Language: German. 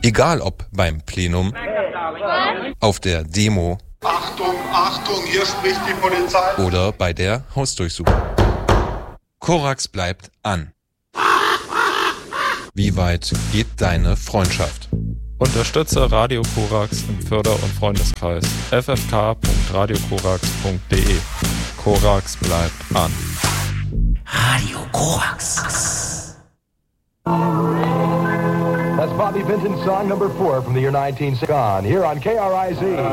Egal ob beim Plenum, auf der Demo Achtung, Achtung, hier spricht die Polizei. oder bei der Hausdurchsuchung. Korax bleibt an. Wie weit geht deine Freundschaft? Unterstütze Radio Korax im Förder- und Freundeskreis ffk.radiokorax.de. Korax bleibt an. Radio Korax. That's Bobby Vinton's song number 4 from the year 1960. Here on KRIZ.